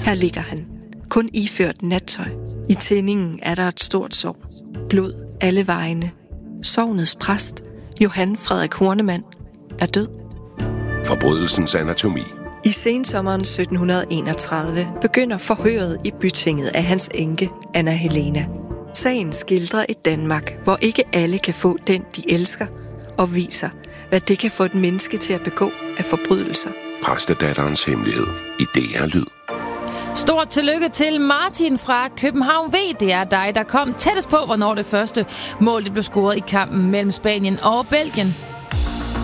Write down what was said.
Her ligger han, kun iført nattøj. I tændingen er der et stort sår. Blod alle vegne. Sognets præst, Johan Frederik Hornemann, er død. Forbrydelsens anatomi. I sensommeren 1731 begynder forhøret i bytinget af hans enke, Anna Helena. Sagen skildrer et Danmark, hvor ikke alle kan få den, de elsker, og viser, hvad det kan få et menneske til at begå af forbrydelser. Præstedatterens hemmelighed i DR Lyd. Stort tillykke til Martin fra København V. Det er dig, der kom tættest på, hvornår det første mål det blev scoret i kampen mellem Spanien og Belgien.